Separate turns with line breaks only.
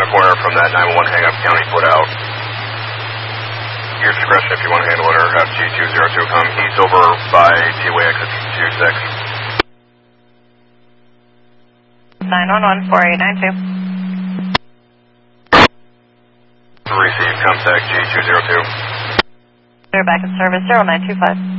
the corner from that 911 hang-up, county put out. Your discretion if you want to handle it or have G202 come. He's over by T-Way exit 26.
911 4892.
Receive contact G202.
Clear back in service 0925.